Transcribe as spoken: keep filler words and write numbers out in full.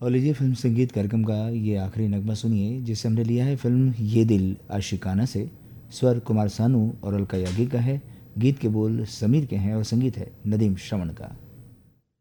और लीजिए फिल्म संगीत कार्यक्रम का ये आखिरी नगमा सुनिए, जिसे हमने लिया है फिल्म ये दिल आशिकाना से। स्वर कुमार सानू और अलका याग्निक का है, गीत के बोल समीर के हैं और संगीत है नदीम श्रवण का।